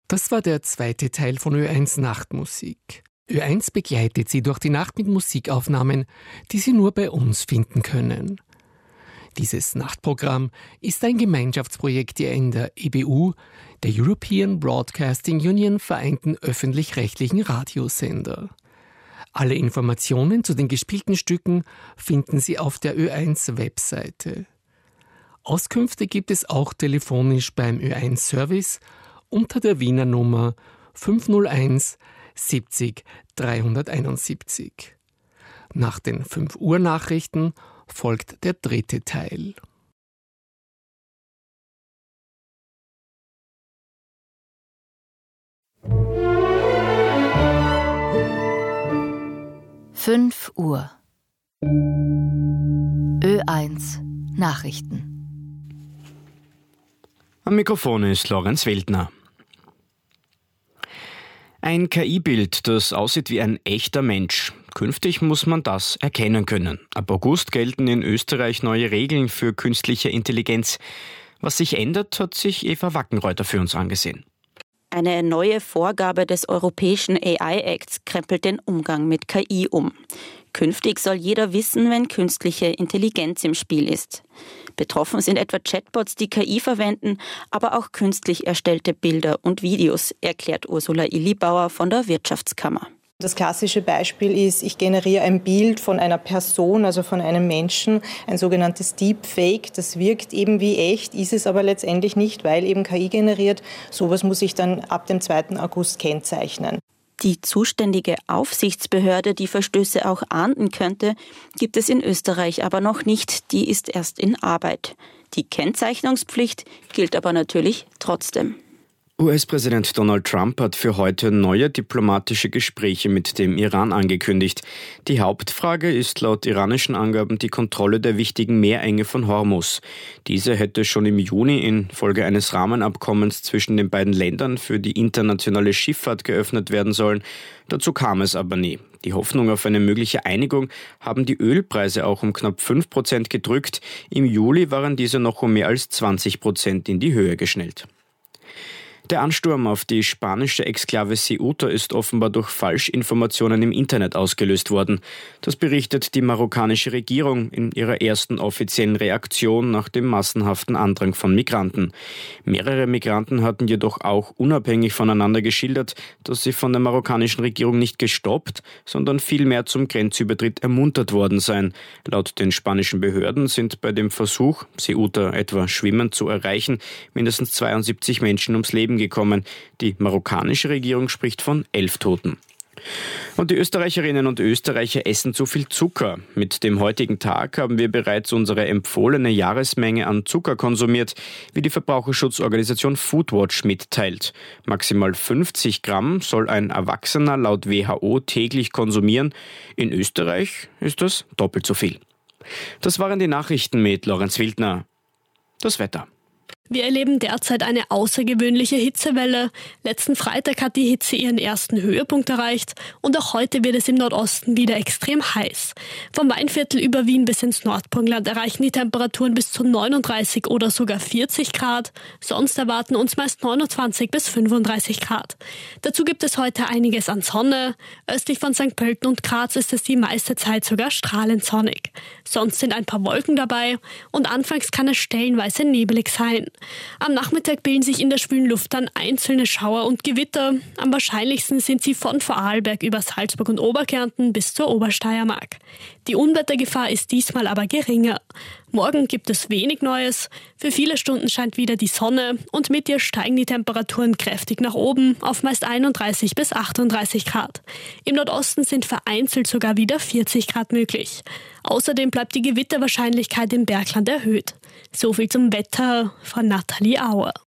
Das war der zweite Teil von Ö1 Nachtmusik. Ö1 begleitet Sie durch die Nacht mit Musikaufnahmen, die Sie nur bei uns finden können. Dieses Nachtprogramm ist ein Gemeinschaftsprojekt der in der EBU, der European Broadcasting Union, vereinten öffentlich-rechtlichen Radiosender. Alle Informationen zu den gespielten Stücken finden Sie auf der Ö1-Webseite. Auskünfte gibt es auch telefonisch beim Ö1-Service unter der Wiener Nummer 501 70 371. Nach den 5 Uhr Nachrichten folgt der dritte Teil. Fünf Uhr. Ö1 Nachrichten. Am Mikrofon ist Lorenz Weltner. Ein KI-Bild, das aussieht wie ein echter Mensch. Künftig muss man das erkennen können. Ab August gelten in Österreich neue Regeln für künstliche Intelligenz. Was sich ändert, hat sich Eva Wackenreuther für uns angesehen. Eine neue Vorgabe des Europäischen AI-Acts krempelt den Umgang mit KI um. Künftig soll jeder wissen, wenn künstliche Intelligenz im Spiel ist. Betroffen sind etwa Chatbots, die KI verwenden, aber auch künstlich erstellte Bilder und Videos, erklärt Ursula Illibauer von der Wirtschaftskammer. Das klassische Beispiel ist, ich generiere ein Bild von einer Person, also von einem Menschen, ein sogenanntes Deepfake. Das wirkt eben wie echt, ist es aber letztendlich nicht, weil eben KI generiert. Sowas muss ich dann ab dem 2. August kennzeichnen. Die zuständige Aufsichtsbehörde, die Verstöße auch ahnden könnte, gibt es in Österreich aber noch nicht. Die ist erst in Arbeit. Die Kennzeichnungspflicht gilt aber natürlich trotzdem. US-Präsident Donald Trump hat für heute neue diplomatische Gespräche mit dem Iran angekündigt. Die Hauptfrage ist laut iranischen Angaben die Kontrolle der wichtigen Meerenge von Hormuz. Diese hätte schon im Juni infolge eines Rahmenabkommens zwischen den beiden Ländern für die internationale Schifffahrt geöffnet werden sollen. Dazu kam es aber nie. Die Hoffnung auf eine mögliche Einigung haben die Ölpreise auch um knapp 5% gedrückt. Im Juli waren diese noch um mehr als 20% in die Höhe geschnellt. Der Ansturm auf die spanische Exklave Ceuta ist offenbar durch Falschinformationen im Internet ausgelöst worden. Das berichtet die marokkanische Regierung in ihrer ersten offiziellen Reaktion nach dem massenhaften Andrang von Migranten. Mehrere Migranten hatten jedoch auch unabhängig voneinander geschildert, dass sie von der marokkanischen Regierung nicht gestoppt, sondern vielmehr zum Grenzübertritt ermuntert worden seien. Laut den spanischen Behörden sind bei dem Versuch, Ceuta etwa schwimmend zu erreichen, mindestens 72 Menschen ums Leben gekommen. Die marokkanische Regierung spricht von 11 Toten. Und die Österreicherinnen und Österreicher essen zu viel Zucker. Mit dem heutigen Tag haben wir bereits unsere empfohlene Jahresmenge an Zucker konsumiert, wie die Verbraucherschutzorganisation Foodwatch mitteilt. Maximal 50 Gramm soll ein Erwachsener laut WHO täglich konsumieren. In Österreich ist das doppelt so viel. Das waren die Nachrichten mit Lorenz Wildner. Das Wetter. Wir erleben derzeit eine außergewöhnliche Hitzewelle. Letzten Freitag hat die Hitze ihren ersten Höhepunkt erreicht und auch heute wird es im Nordosten wieder extrem heiß. Vom Weinviertel über Wien bis ins Nordburgenland erreichen die Temperaturen bis zu 39 oder sogar 40 Grad. Sonst erwarten uns meist 29 bis 35 Grad. Dazu gibt es heute einiges an Sonne. Östlich von St. Pölten und Graz ist es die meiste Zeit sogar strahlend sonnig. Sonst sind ein paar Wolken dabei und anfangs kann es stellenweise nebelig sein. Am Nachmittag bilden sich in der schwülen Luft dann einzelne Schauer und Gewitter. Am wahrscheinlichsten sind sie von Vorarlberg über Salzburg und Oberkärnten bis zur Obersteiermark. Die Unwettergefahr ist diesmal aber geringer. Morgen gibt es wenig Neues. Für viele Stunden scheint wieder die Sonne und mit ihr steigen die Temperaturen kräftig nach oben auf meist 31 bis 38 Grad. Im Nordosten sind vereinzelt sogar wieder 40 Grad möglich. Außerdem bleibt die Gewitterwahrscheinlichkeit im Bergland erhöht. So viel zum Wetter von Nathalie Auer.